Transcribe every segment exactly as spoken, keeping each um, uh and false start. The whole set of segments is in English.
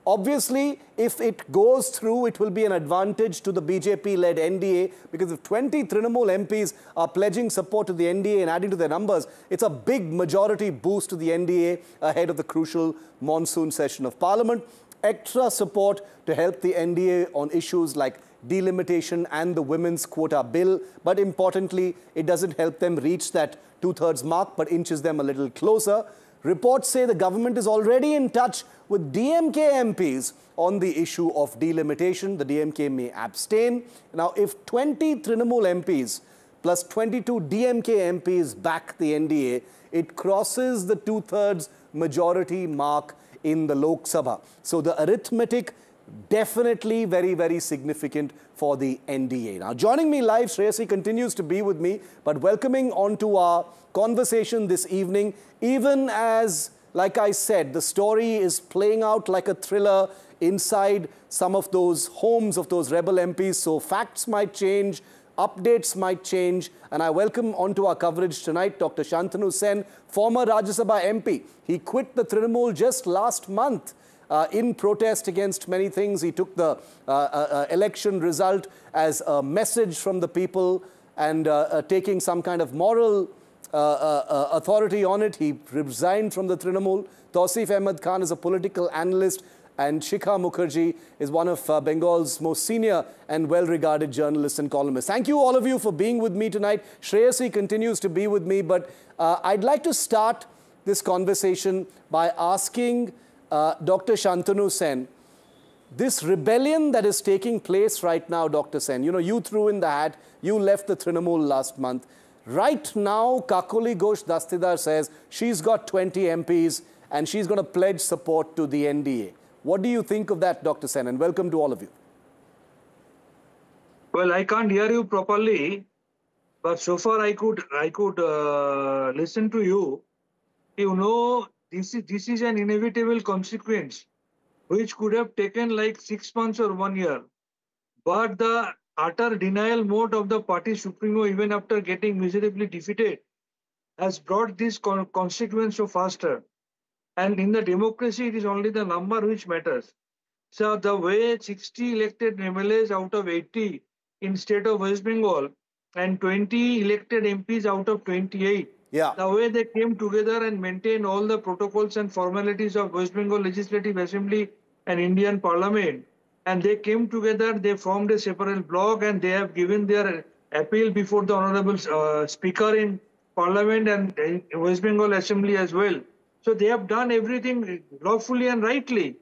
Obviously, if it goes through, it will be an advantage to the B J P-led N D A, because if twenty Trinamool M Ps are pledging support to the N D A and adding to their numbers, it's a big majority boost to the N D A ahead of the crucial monsoon session of Parliament. Extra support to help the N D A on issues like delimitation and the women's quota bill. But importantly, it doesn't help them reach that two-thirds mark, but inches them a little closer. Reports say the government is already in touch with D M K M Ps on the issue of delimitation. The D M K may abstain. Now, if twenty Trinamool M Ps plus twenty-two D M K M Ps back the N D A, it crosses the two-thirds majority mark in the Lok Sabha. So the arithmetic definitely very, very significant for the N D A. Now, joining me live, Shreyasi continues to be with me, but welcoming onto our conversation this evening, even as, like I said, the story is playing out like a thriller inside some of those homes of those rebel M Ps. So facts might change, updates might change, and I welcome onto our coverage tonight Doctor Shantanu Sen, former Rajya Sabha M P. He quit the Trinamool just last month uh, in protest against many things. He took the uh, uh, election result as a message from the people and uh, uh, taking some kind of moral uh, uh, uh, authority on it. He resigned from the Trinamool. Tausif Ahmed Khan is a political analyst, and Shikha Mukherjee is one of uh, Bengal's most senior and well-regarded journalists and columnists. Thank you, all of you, for being with me tonight. Shreyasi continues to be with me, but uh, I'd like to start this conversation by asking uh, Doctor Shantanu Sen, this rebellion that is taking place right now, Doctor Sen, you know, you threw in the hat, you left the Trinamool last month. Right now, Kakoli Ghosh Dastidar says she's got twenty M Ps and she's going to pledge support to the N D A. What do you think of that, Doctor Sen? And welcome to all of you. Well, I can't hear you properly, but so far I could I could uh, listen to you. You know, this is this is an inevitable consequence, which could have taken like six months or one year. But the utter denial mode of the party supremo, even after getting miserably defeated, has brought this con consequence so faster. And in the democracy, it is only the number which matters. So the way sixty elected M L As out of eighty in state of West Bengal and twenty elected M Ps out of twenty-eight, yeah. the way they came together and maintained all the protocols and formalities of West Bengal Legislative Assembly and Indian Parliament, and they came together, they formed a separate bloc, and they have given their appeal before the Honorable uh, Speaker in Parliament and uh, West Bengal Assembly as well. So they have done everything lawfully and rightly.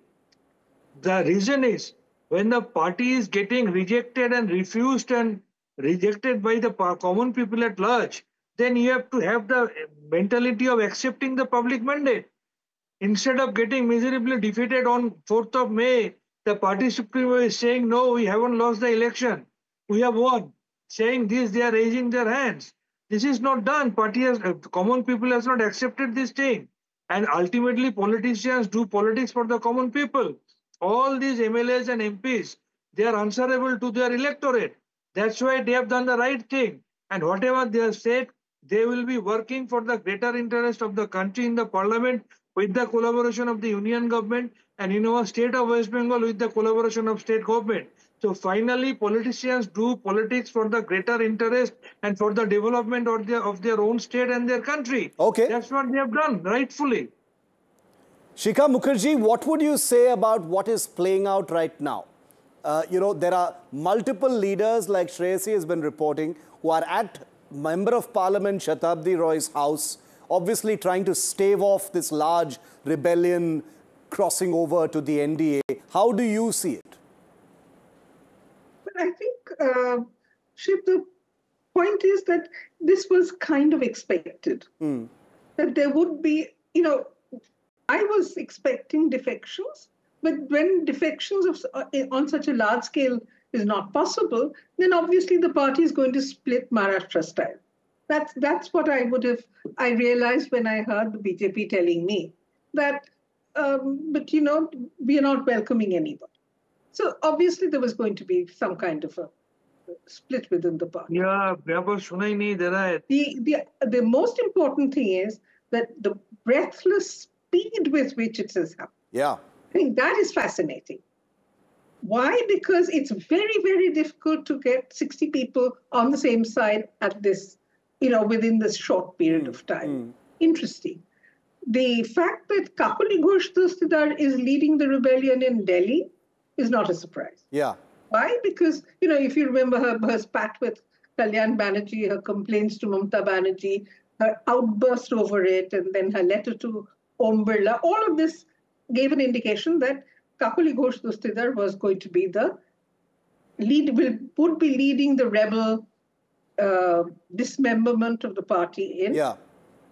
The reason is, when the party is getting rejected and refused and rejected by the common people at large, then you have to have the mentality of accepting the public mandate. Instead of getting miserably defeated on fourth of May, the party supremo is saying, no, we haven't lost the election. We have won. Saying this, they are raising their hands. This is not done. Party has, uh, common people has not accepted this thing. And ultimately, politicians do politics for the common people. All these M L As and M Ps, they are answerable to their electorate. That's why they have done the right thing. And whatever they have said, they will be working for the greater interest of the country in the parliament with the collaboration of the union government, and in our state of West Bengal with the collaboration of state government. So finally, politicians do politics for the greater interest and for the development of their, of their own state and their country. Okay. That's what they have done, rightfully. Shikha Mukherjee, what would you say about what is playing out right now? Uh, you know, there are multiple leaders, like Shreyasi has been reporting, who are at Member of Parliament Shatabdi Roy's house, obviously trying to stave off this large rebellion crossing over to the N D A. How do you see it? I think, uh, Shiv, the point is that this was kind of expected. Mm. That there would be, you know, I was expecting defections, but when defections of, uh, on such a large scale is not possible, then obviously the party is going to split Maharashtra style. That's, that's what I would have, I realized when I heard the B J P telling me that, um, but you know, we are not welcoming anybody. So obviously there was going to be some kind of a split within the party. Yeah, the, the, the most important thing is that the breathless speed with which it has happened. Yeah. I think that is fascinating. Why? Because it's very, very difficult to get sixty people on the same side at this, you know, within this short period mm. of time. Mm. Interesting. The fact that Kakuli Ghosh Dastidar is leading the rebellion in Delhi is not a surprise. Yeah. Why? Because, you know, if you remember her, her spat with Kalyan Banerjee, her complaints to Mamata Banerjee, her outburst over it, and then her letter to Om Birla, all of this gave an indication that Kakuli Ghosh Dastidar was going to be the lead, will, would be leading the rebel uh, dismemberment of the party in yeah.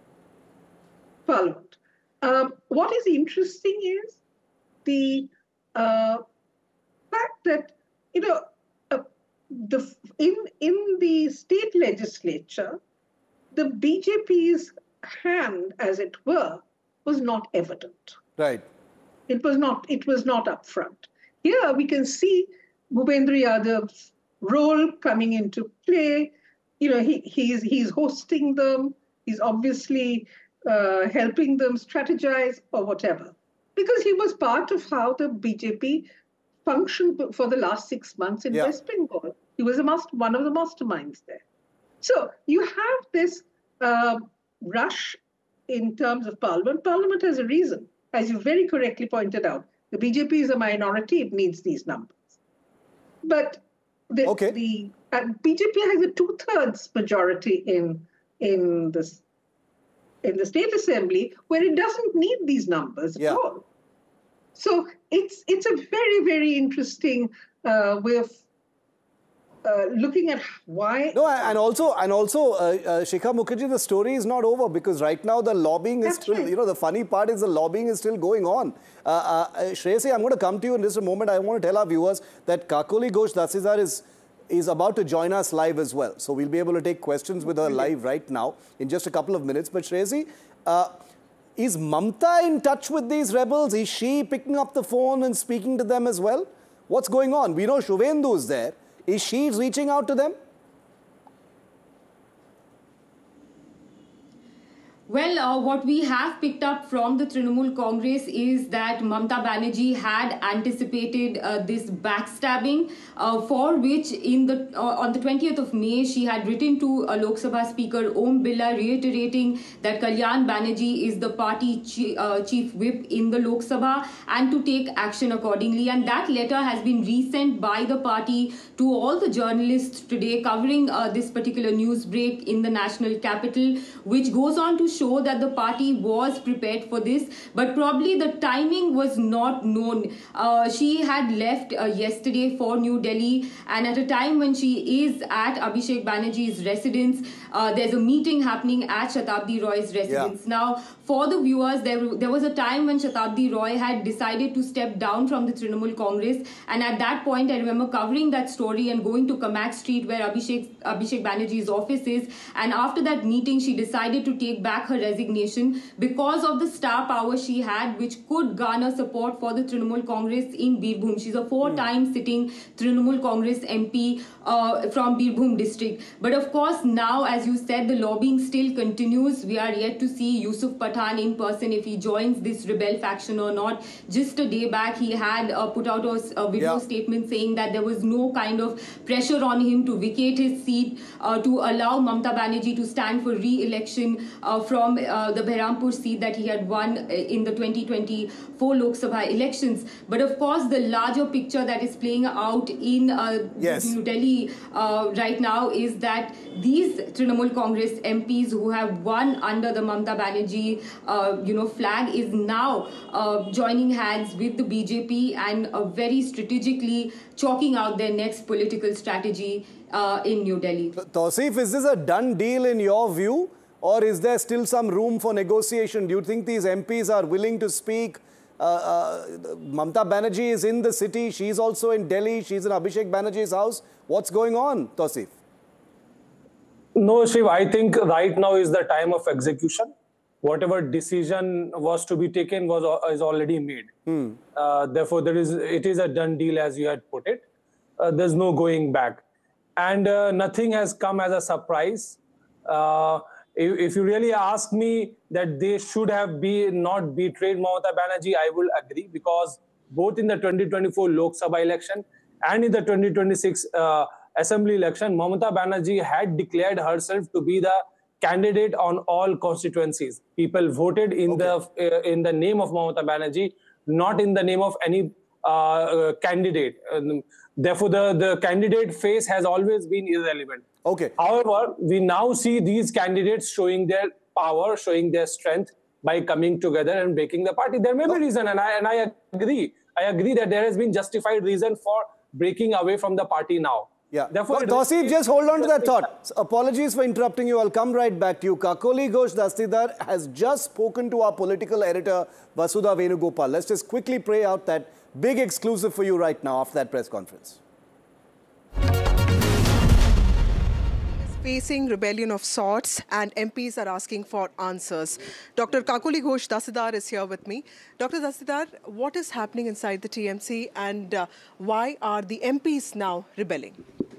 Parliament. Um, what is interesting is the uh, fact that, you know, uh, the in in the state legislature, the B J P's hand, as it were, was not evident. Right. It was not. It was not upfront. Here we can see Bhupendra Yadav's role coming into play. You know, he he's he's hosting them. He's obviously uh, helping them strategize or whatever, because he was part of how the B J P functioned for the last six months in yeah. West Bengal. He was a master, one of the masterminds there. So you have this uh, rush in terms of Parliament. Parliament has a reason. As you very correctly pointed out, the B J P is a minority, it needs these numbers. But the, okay. the uh, B J P has a two-thirds majority in, in, this, in the State Assembly, where it doesn't need these numbers yeah. at all. So it's, it's a very, very interesting uh, way of Uh, looking at why... No, and also, and also, uh, uh, Shikha Mukherjee, the story is not over, because right now the lobbying is That's still, right. you know, the funny part is the lobbying is still going on. Uh, uh, Shreyasi, I'm going to come to you in just a moment. I want to tell our viewers that Kakuli Ghosh Dastidar is, is about to join us live as well. So we'll be able to take questions with her live right now in just a couple of minutes. But Shreyasi, uh, is Mamta in touch with these rebels? Is she picking up the phone and speaking to them as well? What's going on? We know Shubhendu is there. Is she reaching out to them? Well, uh, what we have picked up from the Trinamool Congress is that Mamata Banerjee had anticipated uh, this backstabbing, uh, for which in the uh, on the twentieth of May she had written to uh, Lok Sabha Speaker Om Birla reiterating that Kalyan Banerjee is the party chi uh, chief whip in the Lok Sabha and to take action accordingly. And that letter has been resent by the party to all the journalists today covering uh, this particular news break in the national capital, which goes on to show show that the party was prepared for this, but probably the timing was not known. Uh, she had left uh, yesterday for New Delhi, and at a time when she is at Abhishek Banerjee's residence, uh, there's a meeting happening at Shatabdi Roy's residence. Yeah. Now, for the viewers, there, there was a time when Shatabdi Roy had decided to step down from the Trinamool Congress, and at that point, I remember covering that story and going to Kamak Street where Abhishek, Abhishek Banerjee's office is, and after that meeting, she decided to take back her resignation because of the star power she had, which could garner support for the Trinamool Congress in Birbhum. She's a four-time mm. sitting Trinamool Congress M P uh, from Birbhum district. But of course, now, as you said, the lobbying still continues. We are yet to see Yusuf Pathan in person, if he joins this rebel faction or not. Just a day back, he had uh, put out a, a video yeah. statement saying that there was no kind of pressure on him to vacate his seat, uh, to allow Mamata Banerjee to stand for re-election uh, from uh, the Behrampur seat that he had won in the twenty twenty-four Lok Sabha elections. But of course, the larger picture that is playing out in uh, yes. New Delhi uh, right now is that these Trinamool Congress M Ps who have won under the Mamata Banerjee uh, you know, flag is now uh, joining hands with the B J P and uh, very strategically chalking out their next political strategy uh, in New Delhi. Tausif, is this a done deal in your view? Or is there still some room for negotiation? Do you think these M Ps are willing to speak? Uh, uh, Mamata Banerjee is in the city. She's also in Delhi. She's in Abhishek Banerjee's house. What's going on, Tausif? No, Shiv, I think right now is the time of execution. Whatever decision was to be taken was is already made. Hmm. Uh, therefore, there is it is a done deal, as you had put it. Uh, there's no going back. And uh, nothing has come as a surprise. Uh, If, if you really ask me that they should have be not betrayed Mamata Banerjee, I will agree, because both in the twenty twenty-four Lok Sabha election and in the twenty twenty-six uh, Assembly election, Mamata Banerjee had declared herself to be the candidate on all constituencies. People voted in okay. the uh, in the name of Mamata Banerjee, not in the name of any uh, uh, candidate. Um, therefore, the, the candidate face has always been irrelevant. Okay. However, we now see these candidates showing their power, showing their strength by coming together and breaking the party. There may be reason, and I and I agree. I agree that there has been justified reason for breaking away from the party now. Yeah. Therefore, Tauseef, just hold on to that thought. Apologies for interrupting you. I'll come right back to you. Kakoli Ghosh Dastidar has just spoken to our political editor, Vasudha Venugopal. Let's just quickly play out that big exclusive for you right now after that press conference. Facing rebellion of sorts, and M Ps are asking for answers. Doctor Kakoli Ghosh Dastidar is here with me. Doctor Dastidar, what is happening inside the T M C, and uh, why are the M Ps now rebelling?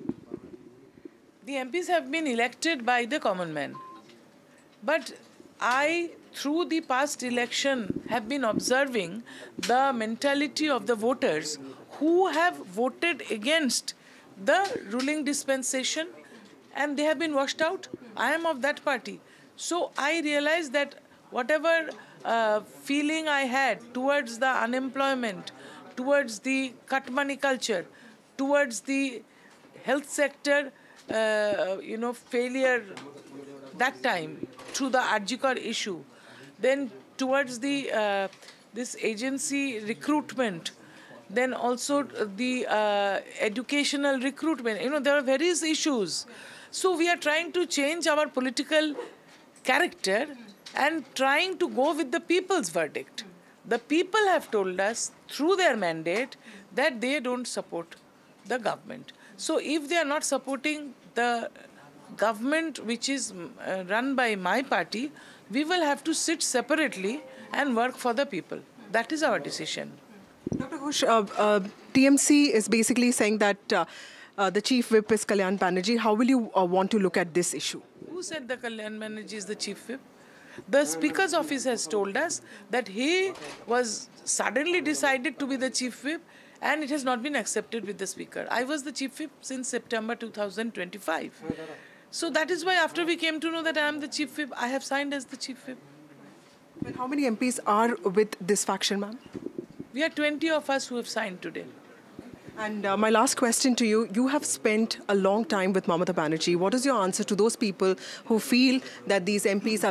The M Ps have been elected by the common man. But I, through the past election, have been observing the mentality of the voters who have voted against the ruling dispensation, and they have been washed out. I am of that party. So I realized that whatever uh, feeling I had towards the unemployment, towards the cut money culture, towards the health sector, uh, you know, failure that time through the R G Kar issue, then towards the uh, this agency recruitment, then also the uh, educational recruitment. You know, there are various issues. So we are trying to change our political character and trying to go with the people's verdict. The people have told us through their mandate that they don't support the government. So if they are not supporting the government which is uh, run by my party, we will have to sit separately and work for the people. That is our decision. Doctor Ghosh, uh, uh, T M C is basically saying that uh, uh, the chief whip is Kalyan Banerjee. How will you uh, want to look at this issue? Who said the Kalyan Banerjee is the chief whip? The Speaker's office has told us that he was suddenly decided to be the chief whip, and it has not been accepted with the Speaker. I was the chief whip since September two thousand twenty-five. So that is why after we came to know that I am the chief whip, I have signed as the chief whip. But how many M Ps are with this faction, ma'am? We are twenty of us who have signed today. And uh, my last question to you, you have spent a long time with Mamata Banerjee. What is your answer to those people who feel that these M Ps are